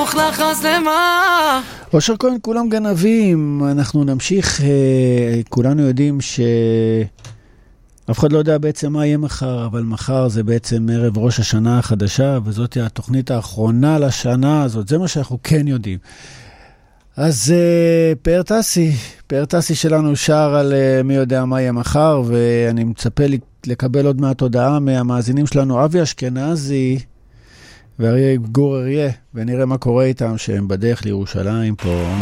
לך הסלמה. אושר כהן, כולם גנבים. אנחנו נמשיך, כולנו יודעים אף אחד לא יודע בעצם מה יהיה מחר, אבל מחר זה בעצם ערב ראש השנה החדשה, וזאת התוכנית האחרונה לשנה הזאת, זה מה שאנחנו כן יודעים. אז פאר טסי שלנו שר על מי יודע מה יהיה מחר, ואני מצפה לקבל עוד מעט הודעה מהמאזינים שלנו, אבי אשכנזי ואריה גור אריה, ונראה מה קורה איתם שהם בדרך לירושלים פה.